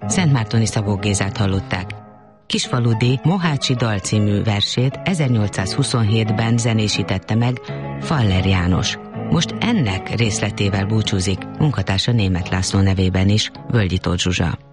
Szentmártoni Szabó Gézát hallották. Kisfaludi Mohácsi dal című versét 1827-ben zenésítette meg Faller János. Most ennek részletével búcsúzik munkatársa Németh László nevében is, Völgyi Tóth Zsuzsa.